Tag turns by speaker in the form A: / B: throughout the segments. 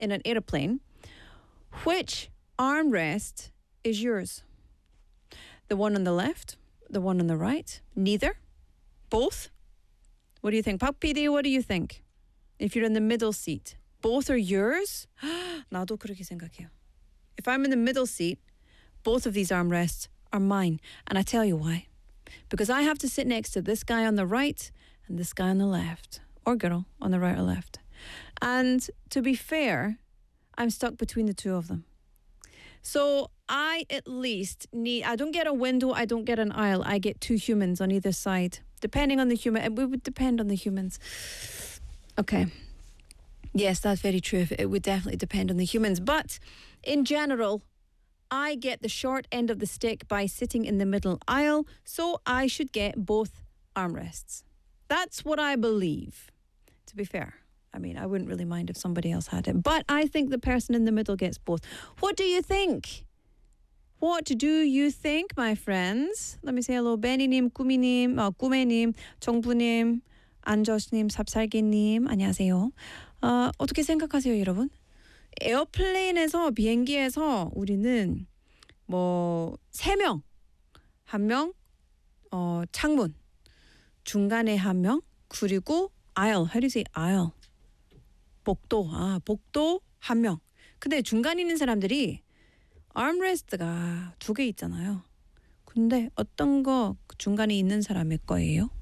A: in an airplane, which armrest is yours? The one on the left? The one on the right? Neither? Both? What do you think? Pak PD, what do you think? If you're in the middle seat, both are yours? 나도 그렇게 생각해요. If I'm in the middle seat, both of these armrests are mine. And I tell you why. Because I have to sit next to this guy on the right and this guy on the left. Or girl on the right or left. And to be fair, I'm stuck between the two of them. So I at least need, I don't get a window, I don't get an aisle. I get two humans on either side. Depending on the human, it would depend on the humans. Okay. Yes, that's very true. It would definitely depend on the humans. But in general, I get the short end of the stick by sitting in the middle aisle, so I should get both armrests. That's what I believe, to be fair. I mean, I wouldn't really mind if somebody else had it. But I think the person in the middle gets both. What do you think? What do you think, my friends? Let me say hello. Benny님, 꾸미님, 꾸매님, 정부님, 안저스님, 삽살개님, 안녕하세요. 어떻게 생각하세요, 여러분? 에어플레인에서, 비행기에서 우리는 뭐 3명, 1명, 창문, 중간에 1명, 그리고 aisle. How do you say aisle? 복도. 복도 1명. 근데 중간에 있는 사람들이 armrest가 2개 있잖아요. 근데 어떤 거 중간에 있는 사람의 거예요?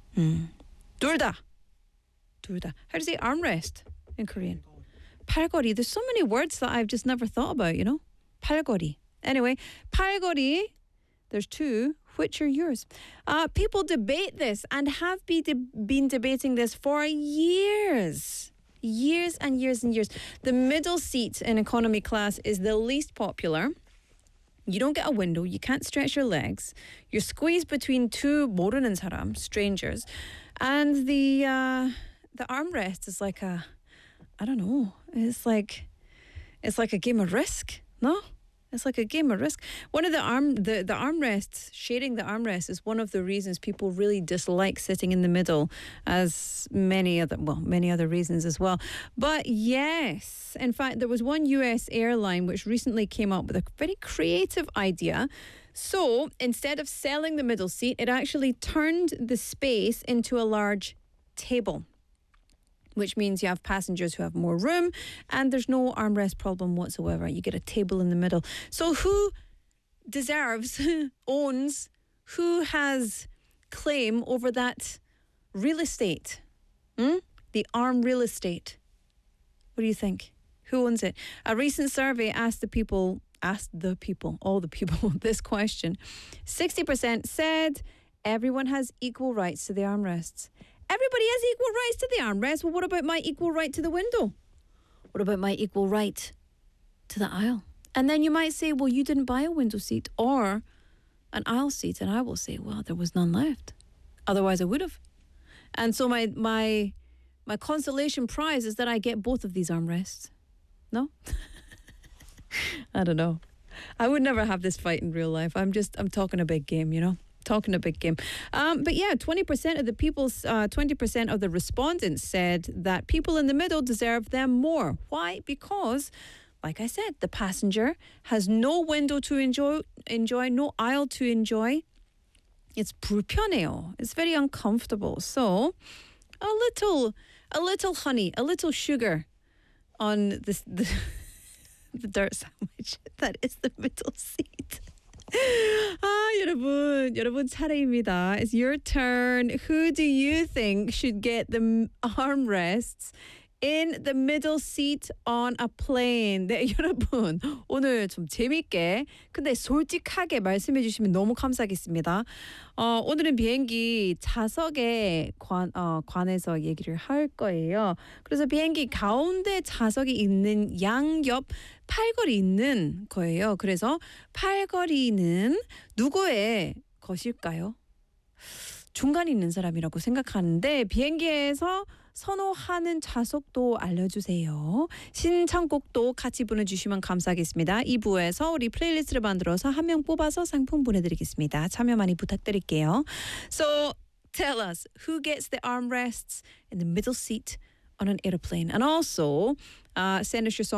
A: 둘 다. How do you say armrest in Korean? 팔걸이. There's so many words that I've just never thought about, you know? 팔걸이. Anyway, 팔걸이, there's 2. Which are yours? People debate this and have been debating this for years. Years and years and years. The middle seat in economy class is the least popular. You don't get a window. You can't stretch your legs. You're squeezed between two 모르는 사람, strangers. And the armrest is like a, I don't know. It's like a game of Risk. No? It's like a game of Risk. One of the armrests, sharing the armrest is one of the reasons people really dislike sitting in the middle, as many other reasons as well. But yes, in fact, there was one US airline which recently came up with a very creative idea. So instead of selling the middle seat, it actually turned the space into a large table, which means you have passengers who have more room and there's no armrest problem whatsoever. You get a table in the middle. So who deserves, owns, who has claim over that real estate? The arm real estate. What do you think? Who owns it? A recent survey asked all the people this question. 60% said everyone has equal rights to the armrests. Everybody has equal rights to the armrest. Well, what about my equal right to the window? What about my equal right to the aisle? And then you might say, well, you didn't buy a window seat or an aisle seat. And I will say, well, there was none left. Otherwise, I would have. And so my consolation prize is that I get both of these armrests. No? I don't know. I would never have this fight in real life. I'm talking a big game, you know? Talking a big game. But yeah, 20% of the 20% of the respondents said that people in the middle deserve them more. Why? Because, like I said, the passenger has no window to enjoy, no aisle to enjoy. It's 불편해요. It's very uncomfortable. So, a little honey, a little sugar on the dirt sandwich that is the middle seat. 여러분 차례입니다. It's your turn. Who do you think should get the armrests in the middle seat on a plane? 네, 여러분 오늘 좀 재밌게 근데 솔직하게 말씀해 주시면 너무 감사하겠습니다. 오늘은 비행기 좌석에 관해서 얘기를 할 거예요. 그래서 비행기 가운데 좌석이 있는 양옆 팔걸이 있는 거예요. 그래서 팔걸이는 누구의 것일까요? 중간에 있는 사람이라고 생각하는데 비행기에서 선호하는 좌석도 알려주세요. 신청곡도 같이 보내주시면 감사하겠습니다. 2부에서 우리 플레이리스트를 만들어서 한 명 뽑아서 상품 보내드리겠습니다. 참여 많이 부탁드릴게요. So tell us, who gets the armrests in the middle seat on an aeroplane? And also, send us your song